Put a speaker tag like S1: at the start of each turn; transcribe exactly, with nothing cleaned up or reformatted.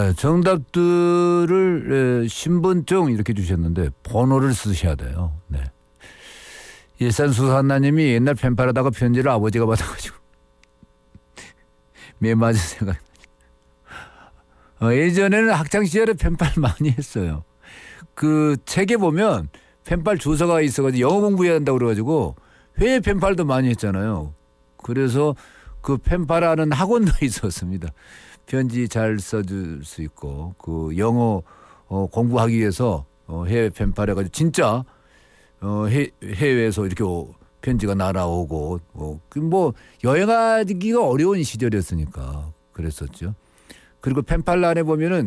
S1: 정답들을 신분증 이렇게 주셨는데 번호를 쓰셔야 돼요. 네. 일산수산나님이 옛날 펜팔하다가 편지를 아버지가 받아가지고 매 맞은 생각. 어, 예전에는 학창 시절에 펜팔 많이 했어요. 그 책에 보면 펜팔 주소가 있어가지고 영어 공부해야 한다고 그래가지고 회의 펜팔도 많이 했잖아요. 그래서 그 펜팔하는 학원도 있었습니다. 편지 잘 써줄 수 있고 그 영어 어, 공부하기 위해서 어, 해외 펜팔 해가지고 진짜 어, 해, 해외에서 이렇게 편지가 날아오고 어, 뭐 여행하기가 어려운 시절이었으니까 그랬었죠. 그리고 펜팔 안에 보면은